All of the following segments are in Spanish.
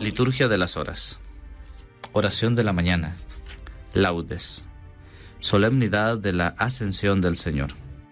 Liturgia de las horas. Oración de la mañana. Laudes. Solemnidad de la Ascensión del Señor.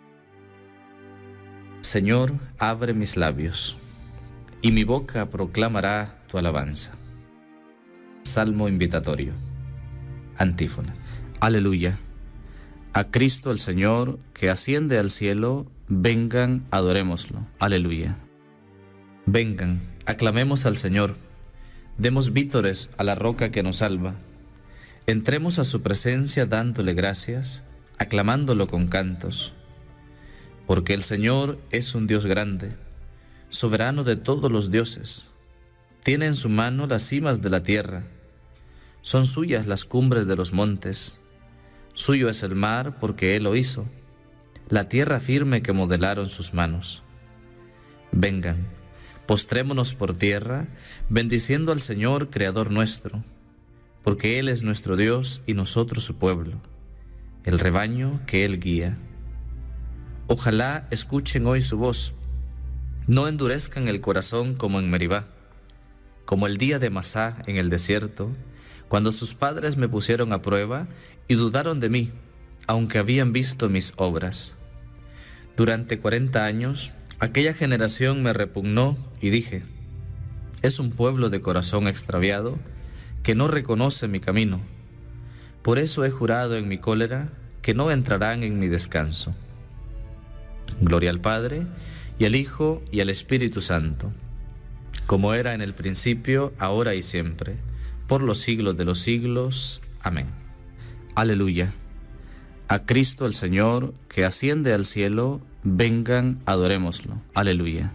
Señor, abre mis labios, y mi boca proclamará tu alabanza. Salmo invitatorio. Antífona. Aleluya. A Cristo el Señor, que asciende al cielo, vengan, adorémoslo. Aleluya. Vengan, aclamemos al Señor, demos vítores a la roca que nos salva. Entremos a su presencia dándole gracias, aclamándolo con cantos. Porque el Señor es un Dios grande, soberano de todos los dioses. Tiene en su mano las cimas de la tierra, son suyas las cumbres de los montes. Suyo es el mar porque Él lo hizo, la tierra firme que modelaron sus manos. Vengan, postrémonos por tierra, bendiciendo al Señor, Creador nuestro, porque Él es nuestro Dios y nosotros su pueblo, el rebaño que Él guía. Ojalá escuchen hoy su voz, no endurezcan el corazón como en Meribá, como el día de Masá en el desierto, cuando sus padres me pusieron a prueba y dudaron de mí, aunque habían visto mis obras. Durante 40 años, aquella generación me repugnó y dije: es un pueblo de corazón extraviado que no reconoce mi camino. Por eso he jurado en mi cólera que no entrarán en mi descanso. Gloria al Padre, y al Hijo, y al Espíritu Santo, como era en el principio, ahora y siempre, por los siglos de los siglos. Amén. Aleluya. A Cristo el Señor, que asciende al cielo, vengan, adorémoslo. Aleluya.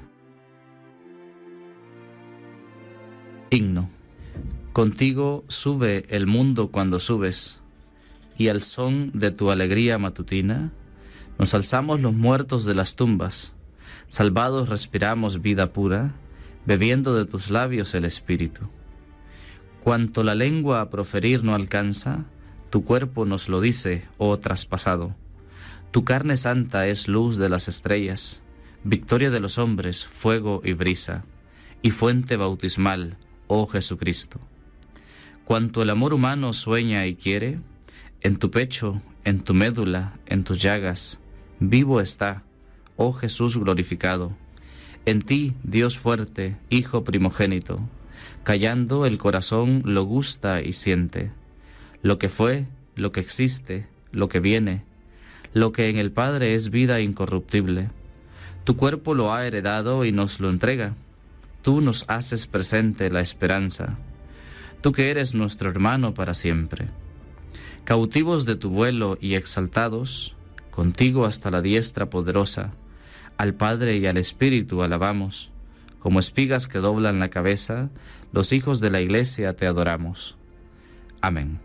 Himno. Contigo sube el mundo cuando subes, y al son de tu alegría matutina, nos alzamos los muertos de las tumbas, salvados respiramos vida pura, bebiendo de tus labios el Espíritu. Cuanto la lengua a proferir no alcanza, tu cuerpo nos lo dice, oh traspasado. Tu carne santa es luz de las estrellas, victoria de los hombres, fuego y brisa, y fuente bautismal, oh Jesucristo. Cuanto el amor humano sueña y quiere, en tu pecho, en tu médula, en tus llagas, vivo está, oh Jesús glorificado. En ti, Dios fuerte, Hijo primogénito, callando el corazón lo gusta y siente. Lo que fue, lo que existe, lo que viene, lo que en el Padre es vida incorruptible. Tu cuerpo lo ha heredado y nos lo entrega. Tú nos haces presente la esperanza. Tú que eres nuestro hermano para siempre. Cautivos de tu vuelo y exaltados, contigo hasta la diestra poderosa, al Padre y al Espíritu alabamos. Como espigas que doblan la cabeza, los hijos de la Iglesia te adoramos. Amén.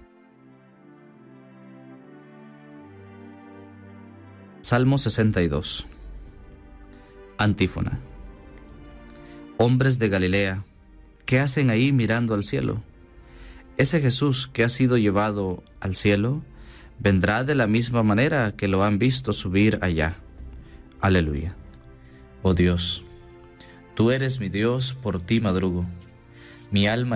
Salmo 62. Antífona. Hombres de Galilea, ¿qué hacen ahí mirando al cielo? Ese Jesús que ha sido llevado al cielo, vendrá de la misma manera que lo han visto subir allá. Aleluya. Oh Dios, tú eres mi Dios, por ti madrugo. Mi alma